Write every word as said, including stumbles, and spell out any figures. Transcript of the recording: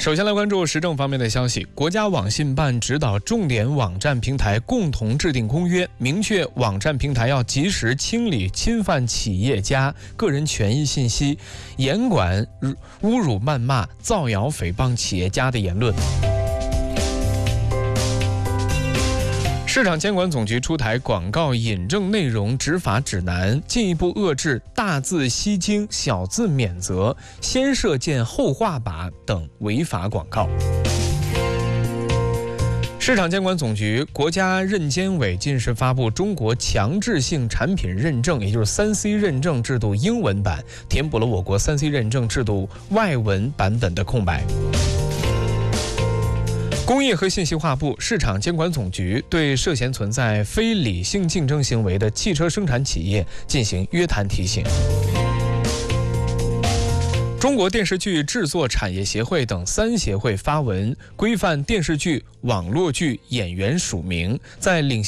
首先来关注时政方面的消息，国家网信办指导重点网站平台共同制定公约，明确网站平台要及时清理侵犯企业家个人权益信息，严管侮辱、谩骂、造谣、诽谤企业家的言论。市场监管总局出台广告引证内容执法指南，进一步遏制大字吸睛、小字免责、先射箭后画靶等违法广告。市场监管总局、国家认监委近日发布中国强制性产品认证，也就是三 C 认证制度英文版，填补了我国三 C 认证制度外文版本的空白。工业和信息化部、市场监管总局对涉嫌存在非理性竞争行为的汽车生产企业进行约谈提醒。中国电视剧制作产业协会等三协会发文规范电视剧、网络剧演员署名，在领